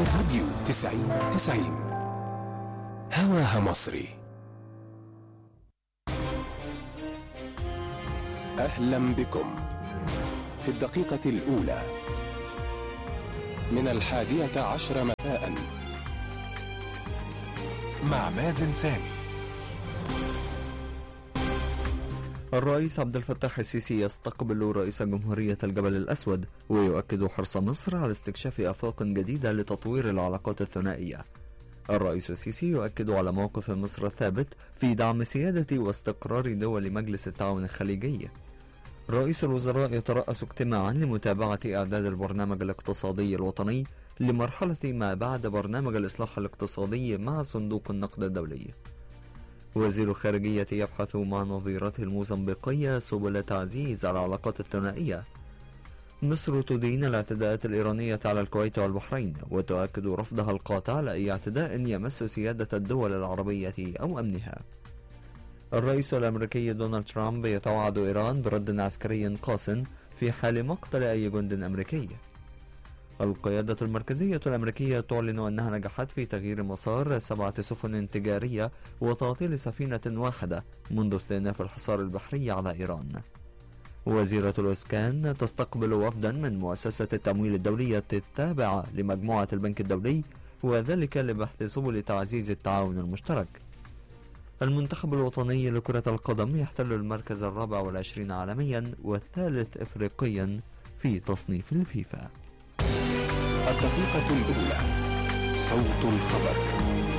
الراديو 90-90 هواها مصري. أهلا بكم في الدقيقة الأولى من 11:10 مساء مع مازن سامي. الرئيس عبد الفتاح السيسي يستقبل رئيس جمهورية الجبل الأسود، ويؤكد حرص مصر على استكشاف آفاق جديدة لتطوير العلاقات الثنائية. الرئيس السيسي يؤكد على موقف مصر الثابت في دعم سيادة واستقرار دول مجلس التعاون الخليجي. رئيس الوزراء يترأس اجتماعا لمتابعة إعداد البرنامج الاقتصادي الوطني لمرحلة ما بعد برنامج الإصلاح الاقتصادي مع صندوق النقد الدولي. وزير الخارجية يبحث مع نظيرته الموزمبيقية سبل تعزيز العلاقات الثنائية. مصر تدين الاعتداءات الإيرانية على الكويت والبحرين، وتؤكد رفضها القاطع لأي اعتداء يمس سيادة الدول العربية أو أمنها. الرئيس الأمريكي دونالد ترامب يتوعد إيران برد عسكري قاس في حال مقتل أي جند أمريكي. القيادة المركزية الأمريكية تعلن أنها نجحت في تغيير مسار 7 سفن تجارية وتعطيل سفينة واحدة منذ استئناف الحصار البحري على إيران. وزيرة الإسكان تستقبل وفدا من مؤسسة التمويل الدولية التابعة لمجموعة البنك الدولي، وذلك لبحث سبل تعزيز التعاون المشترك. المنتخب الوطني لكرة القدم يحتل المركز 24 عالميا والثالث إفريقيا في تصنيف الفيفا. الدقيقة الأولى، صوت الخبر.